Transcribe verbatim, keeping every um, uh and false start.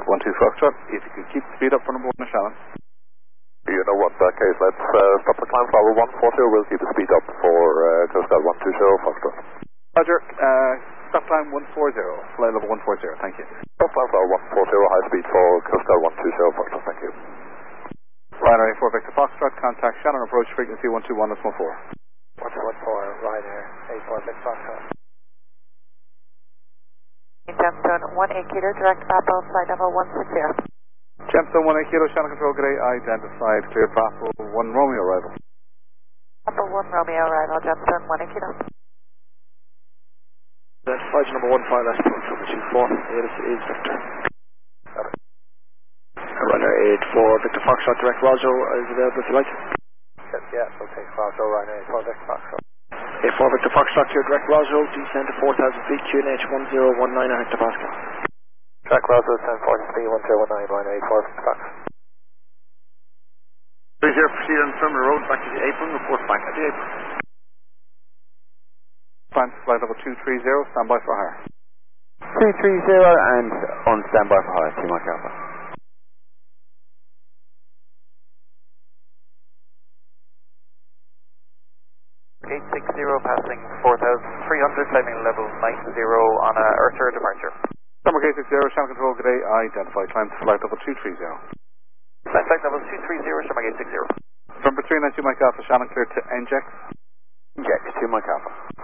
one two Foxtrot, if you could keep the speed up for number one in Shannon. You know what, in that case, let's uh, stop for climb level one four zero, we'll keep the speed up for uh, Coast Guard one two zero Foxtrot. Roger, uh, stop climb one four zero, flight level one four zero, thank you. Stop climb level one four zero, high speed for Coast Guard one two zero Foxtrot, thank you. Ryanair eight four Victor Foxtrot, contact Shannon, approach frequency one two one one four. one two one four, Ryanair eight four Victor Foxtrot. Gemstone one eight kilo, direct Bravo, flight level one six zero. Gemstone one eight kilo, Shannon Control, good day, identified, clear Bravo one Romeo arrival. Bravo one Romeo arrival, Gemstone one eight kilo. Identified number one five, last point from two four, it is, is Victor. Ryanair eight four Victor Foxtrot, direct Roger is available if you like. Yes, yeah, we'll take Roger, Ryanair eight four Victor Foxtrot. eight four Victor Foxtrot, your direct Roger, descend to four thousand feet, Q N H one zero one nine hectopascal. Track Roger, ten forty speed, one zero one nine, Ryanair eight four Victor Fox. Please here, proceed on Trimmer Road, back to the apron, report back at the apron. Climb to flight level two three zero, stand by for hire. two three zero and on standby for hire, two Mike Alpha. eight six zero passing four thousand three hundred, climbing level nine zero on a Earther departure. Number eight six zero, Shannon Control, good day, identified, climb to flight level two three zero. Flight flight level two three zero, Shamrock eight six zero. Number three nine two Mike Alpha, Shannon clear to inject. Inject, two Mike Alpha.